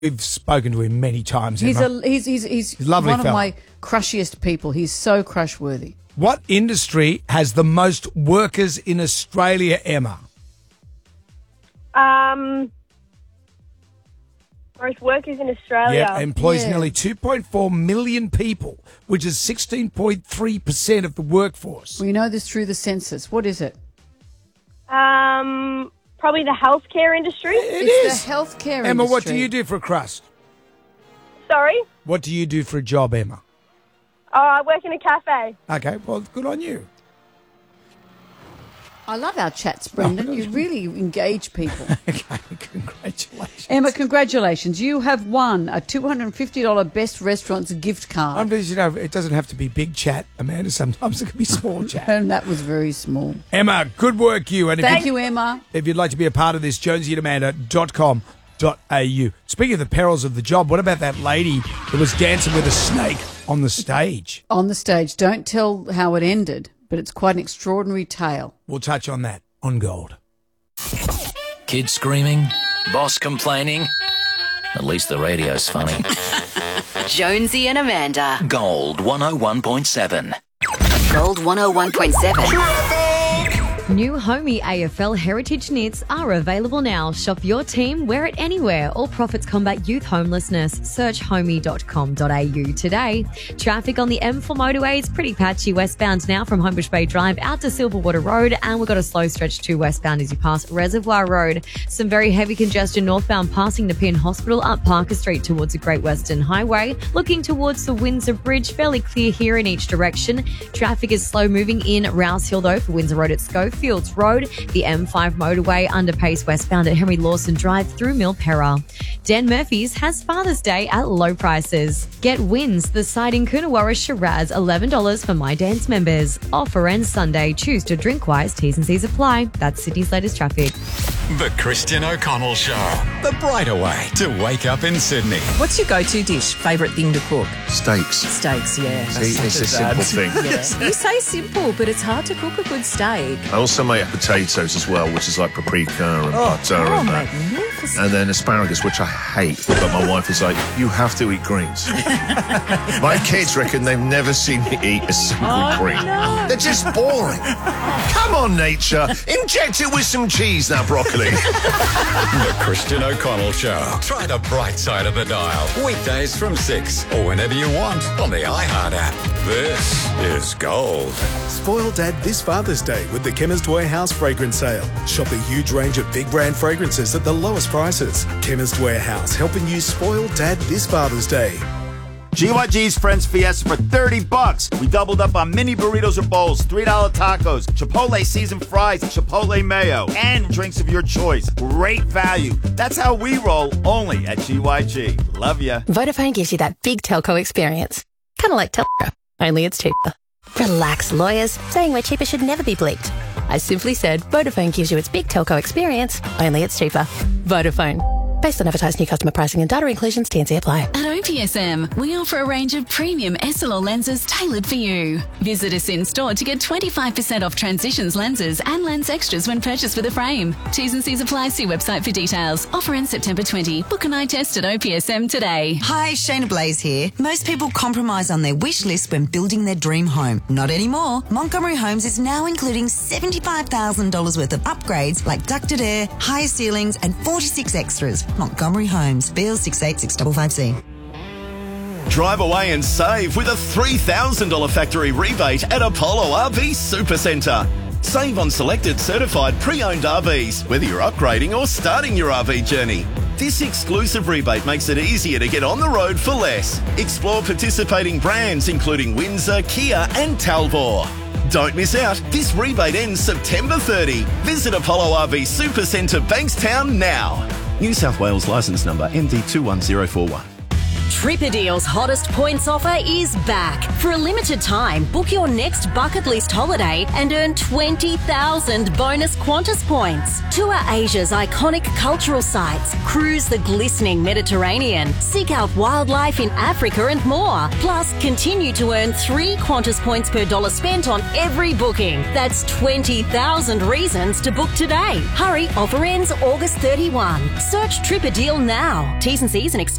We've spoken to him many times. He's Emma. he's a lovely one fella. of my crushiest people. He's so crush-worthy. What industry has the most workers in Australia, Emma? Most workers in Australia. Yeah, employs Yeah. nearly 2.4 million people, which is 16.3% of the workforce. We know this through the census. What is it? Probably the healthcare industry. It's the healthcare Emma, what industry. do you do for a crust? Sorry. What do you do for a job, Emma? I work in a cafe. Okay, well, good on you. I love our chats, Brendan. You really engage people. Okay, congratulations. Emma, congratulations. You have won a $250 Best Restaurants gift card. I'm just, it doesn't have to be big chat, Amanda. Sometimes it can be small chat. And that was very small. Emma, good work, you. And Thank you, Emma. if you'd like to be a part of this, jonesyandamanda.com.au. Speaking of the perils of the job, what about that lady that was dancing with a snake on the stage? On the stage. Don't tell how it ended, but it's quite an extraordinary tale. We'll touch on that on Gold. Kids screaming, boss complaining. At least the radio's funny. Jonesy and Amanda. Gold 101.7. Gold 101.7. New Homey AFL Heritage Knits are available now. Shop your team, wear it anywhere. All profits combat youth homelessness. Search homey.com.au today. Traffic on the M4 motorway is pretty patchy westbound now from Homebush Bay Drive out to Silverwater Road, and we've got a slow stretch too westbound as you pass Reservoir Road. Some very heavy congestion northbound passing Nepean Hospital up Parker Street towards the Great Western Highway. Looking towards the Windsor Bridge, fairly clear here in each direction. Traffic is slow moving in Rouse Hill though for Windsor Road at Schofields Road, the M5 motorway under pace westbound at Henry Lawson Drive through Milperra. Dan Murphy's has Father's Day at low prices. Get Wins, the site in Coonawarra Shiraz, $11 for My Dance members. Offer ends Sunday. Choose to drink wise. T's and C's apply. That's Sydney's latest traffic. The Christian O'Connell Show. The brighter way to wake up in Sydney. What's your go-to dish? Favourite thing to cook? Steaks. Steaks, yeah. It's a simple thing. Yeah. You say simple, but it's hard to cook a good steak. I also make potatoes as well, which is like paprika and butter and that. Magnificent. And then asparagus, which I hate. But my wife is like, you have to eat greens. My kids reckon they've never seen me eat a single green. No. They're just boring. Come on, nature. Inject it with some cheese, now, broccoli. The Christian O'Connell Show. Try the bright side of the dial. Weekdays from 6 or whenever you want on the iHeart app. This is Gold. Spoil Dad this Father's Day with the Chemist Warehouse fragrance sale. Shop a huge range of big brand fragrances at the lowest prices. Chemist Warehouse, helping you spoil Dad this Father's Day. GYG's Friends Fiesta for $30. We doubled up on mini burritos or bowls, $3 tacos, Chipotle seasoned fries, Chipotle mayo, and drinks of your choice. Great value. That's how we roll, only at GYG. Love ya. Vodafone gives you that big telco experience. Kind of like Telco, only it's cheaper. Relax, lawyers. Saying we're cheaper should never be bleeped. I simply said Vodafone gives you its big telco experience, only it's cheaper. Vodafone. Based on advertised new customer pricing and data inclusions, T&C apply. At OPSM, we offer a range of premium SLR lenses tailored for you. Visit us in-store to get 25% off Transitions lenses and lens extras when purchased with a frame. T's and C's apply. See website for details. Offer ends September 20. Book an eye test at OPSM today. Hi, Shayna Blaze here. Most people compromise on their wish list when building their dream home. Not anymore. Montgomery Homes is now including $75,000 worth of upgrades like ducted air, higher ceilings and 46 extras. Montgomery Homes, BL 68655C. Drive away and save with a $3,000 factory rebate at Apollo RV Supercentre. Save on selected certified pre-owned RVs, whether you're upgrading or starting your RV journey. This exclusive rebate makes it easier to get on the road for less. Explore participating brands including Windsor, Kia and Talbot. Don't miss out. This rebate ends September 30. Visit Apollo RV Supercentre Bankstown now. New South Wales licence number MD21041. Tripadeal's hottest points offer is back. For a limited time, book your next bucket list holiday and earn 20,000 bonus Qantas points. Tour Asia's iconic cultural sites, cruise the glistening Mediterranean, seek out wildlife in Africa and more. Plus, continue to earn 3 Qantas points per dollar spent on every booking. That's 20,000 reasons to book today. Hurry, offer ends August 31. Search Tripadeal now. T's and C's and